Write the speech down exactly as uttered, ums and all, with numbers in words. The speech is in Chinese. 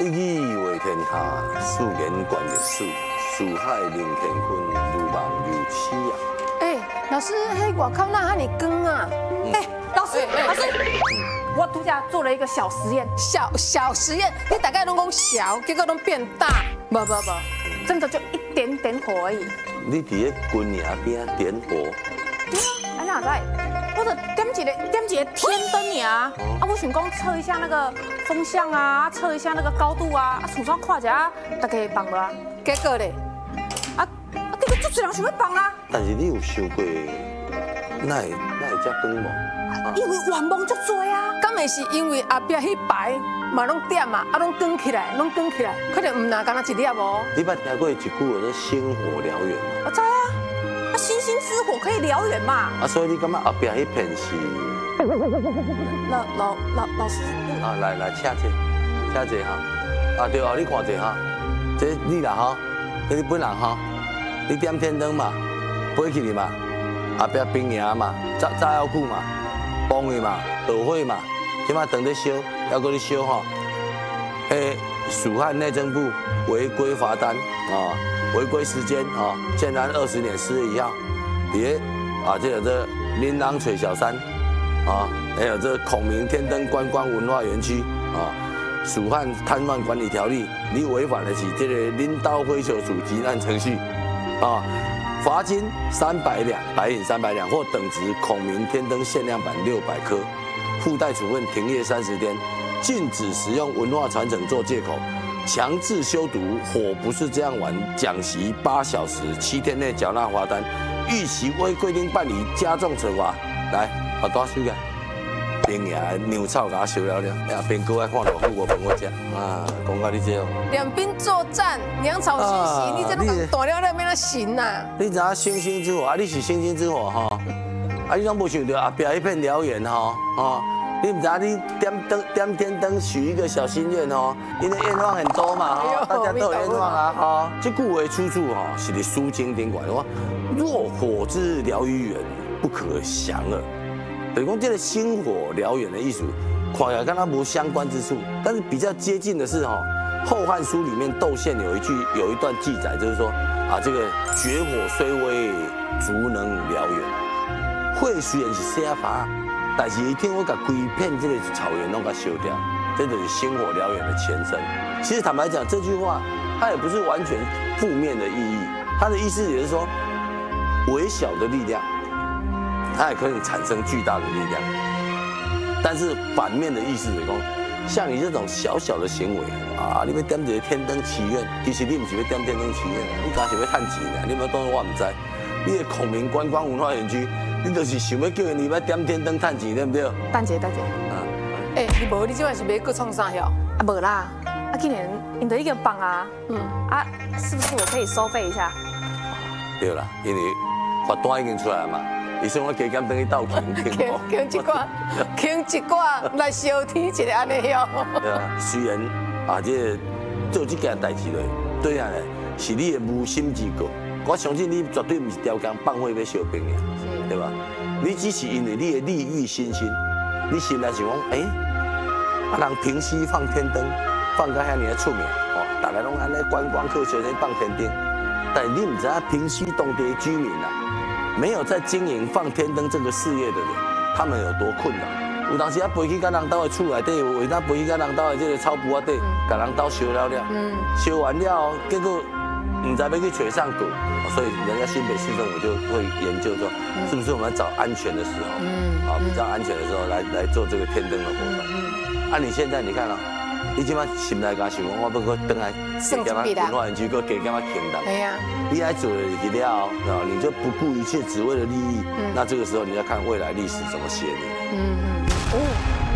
一语为天下，四言贯日史。四海宁乾坤，如梦如痴啊！ 哎，老师，迄外口那哈尼光啊！ 哎，老师，老师，我独家做了一个小实验， 小小实验，你大概拢讲小，结果拢变大。不不不， 真的就一点点火而已。 你伫咧军营边点火？ 对啊，哎哪在？我就点一个点一个天灯尔，啊，我想讲测一下那个风向啊，测一下那个高度啊，啊，从上看一下大家会放无啊？ 结果咧， 啊啊，结果足多人想要放啊。 但是你有想过，那会那会遮光无？ 因为愿望足多啊。 敢会是因为后壁迄排嘛拢点嘛，啊拢光起来，拢光起来，可能唔拿干那一粒无。 你捌听过一句话叫星火燎原？ 我知啊，啊星星之火可以燎原嘛。 啊，所以你感觉后壁迄片是？ 老老老老师。 啊，来来，请坐，请坐哈。啊对啊，你看者哈。这你啦吼，这你本人吼，你点天灯嘛，飞起去嘛，后壁兵营嘛，炸炸药库嘛，崩去嘛，导火嘛，即马等咧烧，还搁咧烧吼。迄蜀汉内政部违规罚单啊，违规时间啊，建安二十年四月一号，伫啊，这有这琳琅水小山啊，还有这孔明天灯观光文化园区啊。蜀汉贪乱管理条例，你违反的是这个领导会小组急难程序，啊，罚金三百两，白银三百两或等值孔明天灯限量版六百颗，附带处分停业三十天，禁止使用文化传承做借口，强制修读，火不是这样玩，讲习八小时，七天内缴纳罚单，逾期未规定办理，加重惩罚。来，把多收个。兵营牛草给它烧了了，呀，兵哥爱看老虎，我分我吃啊，讲到你这哦。 两兵作战，粮草息息，你这拢大了了，免那行呐。 你知影星星之火啊？你是星星之火哈？啊，你拢无想到后壁一片燎原哈？哦，你唔知你点灯点天灯许一个小心愿哦，因为愿望很多嘛哈，大家都有愿望啊哈。这句话出处哈是伫《书经》顶管，说若火之燎于原，不可降耳。等于讲这个星火燎原的艺术，看起来跟它无相关之处，但是比较接近的是哈，《后汉书》里面窦宪有一句有一段记载，就是说啊，这个绝火虽微，足能燎原。火虽然是写法，但是一天我把规片这个草原拢给烧掉，这就是星火燎原的前身。其实坦白讲，这句话它也不是完全负面的意义，它的意思也是说，微小的力量。它也可以产生巨大的力量，但是反面的意思是讲，像你这种小小的行为啊，你要点一个天灯祈愿，其实你不是要点天灯祈愿，你刚是要赚钱的，你冇当我唔知。你的孔明观光文化园区，你就是想要叫人要点天灯赚钱，对不对？ 蛋姐，蛋姐， 啊， 哎，你无你今晚是要搁创啥哟？ 啊无啦，啊今年你的一个榜啊，嗯啊，是不是我可以收费一下？ 对啦，因为罚单已经出来了嘛。伊说我加减等于斗钱， 轻轻一寡，轻一寡来烧天一个安尼哟。 对啊，虽然啊，这做这件代志嘞，对啊嘞，是你的无心之过。我相信你绝对不是条件放火要烧兵的，对吧？你只是因为你的利欲熏心，你心内想讲，哎，啊人平时放天灯，放到遐尼出名，哦，大家拢安尼观光客小人放天灯，但你唔知影平时当地居民啊。没有在经营放天灯这个事业的人，他们有多困难？有当时啊，飞去甲人兜的厝内底，为咱飞去甲人兜的这个草埔啊底，甲人兜烧了了，嗯，烧完了，结果唔知要去找上狗，所以人家新北市政府就会研究说，是不是我们找安全的时候，嗯，啊，比较安全的时候来来做这个天灯的活动。嗯，啊，你现在你看啊。你即摆心内甲想讲，我要搁等来加减啊文化园区，搁加减啊轻淡。 对呀。 你来做了去了，啊，你就不顾一切，只为了利益。嗯。那这个时候你要看未来历史怎么写你。嗯嗯。哦。